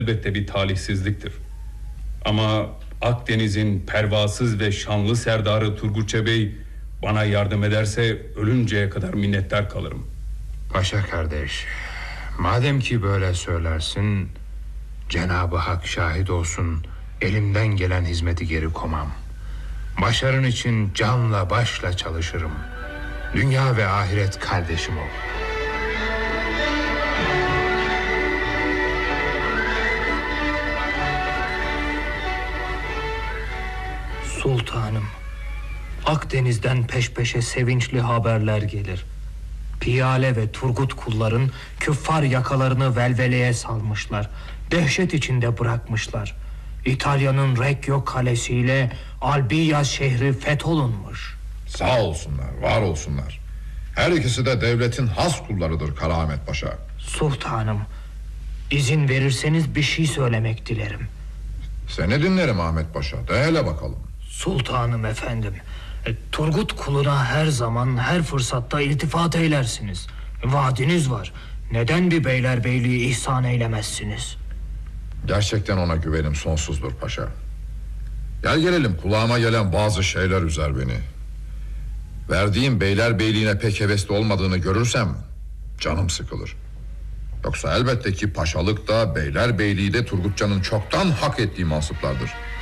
elbette bir talihsizliktir. Ama Akdeniz'in pervasız ve şanlı serdarı Turgutça Bey bana yardım ederse ölünceye kadar minnettar kalırım. Paşa kardeş, madem ki böyle söylersin, Cenab-ı Hak şahit olsun, elimden gelen hizmeti geri komam. Başarın için canla başla çalışırım. Dünya ve ahiret kardeşim ol. Sultanım, Akdeniz'den peş peşe sevinçli haberler gelir. Piyale ve Turgut kulların küffar yakalarını velveleye salmışlar. Dehşet içinde bırakmışlar. İtalya'nın Recchio kalesiyle Albiya şehri fetholunmuş. Sağ olsunlar, var olsunlar. Her ikisi de devletin has kullarıdır Karaahmet Paşa. Sultanım, izin verirseniz bir şey söylemek dilerim. Seni dinlerim Ahmet Paşa, de hele bakalım. Sultanım efendim, Turgut kuluna her zaman, her fırsatta iltifat eylersiniz. Vaadiniz var. Neden bir beylerbeyliği ihsan eylemezsiniz? Gerçekten ona güvenim sonsuzdur paşa. Gel gelelim, kulağıma gelen bazı şeyler üzer beni. Verdiğim beylerbeyliğine pek hevesli olmadığını görürsem canım sıkılır. Yoksa elbette ki paşalık da beylerbeyliği de Turgutcan'ın çoktan hak ettiği mansıplardır.